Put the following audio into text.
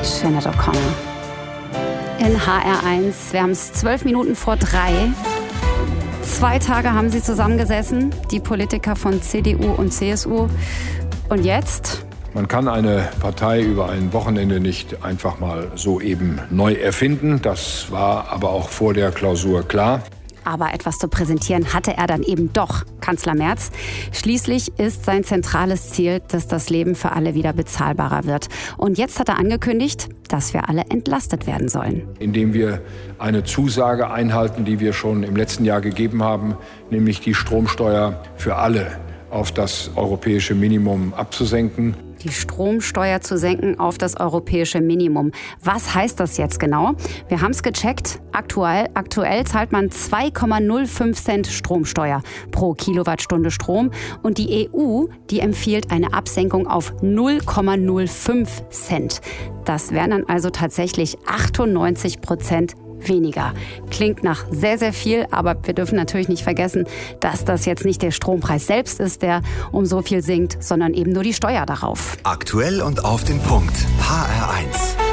Sinead O'Connor. In HR1, wir haben es 12 Minuten vor 3. 2 Tage haben sie zusammengesessen, die Politiker von CDU und CSU. Und jetzt? Man kann eine Partei über ein Wochenende nicht einfach mal so eben neu erfinden. Das war aber auch vor der Klausur klar. Aber etwas zu präsentieren hatte er dann eben doch, Kanzler Merz. Schließlich ist sein zentrales Ziel, dass das Leben für alle wieder bezahlbarer wird. Und jetzt hat er angekündigt, dass wir alle entlastet werden sollen. Indem wir eine Zusage einhalten, die wir schon im letzten Jahr gegeben haben, nämlich die Stromsteuer für alle auf das europäische Minimum abzusenken. Die Stromsteuer zu senken auf das europäische Minimum. Was heißt das jetzt genau? Wir haben es gecheckt. Aktuell zahlt man 2,05 Cent Stromsteuer pro Kilowattstunde Strom. Und die EU, die empfiehlt eine Absenkung auf 0,05 Cent. Das wären dann also tatsächlich 98% weniger. Klingt nach sehr, sehr viel, aber wir dürfen natürlich nicht vergessen, dass das jetzt nicht der Strompreis selbst ist, der um so viel sinkt, sondern eben nur die Steuer darauf. Aktuell und auf den Punkt. HR1.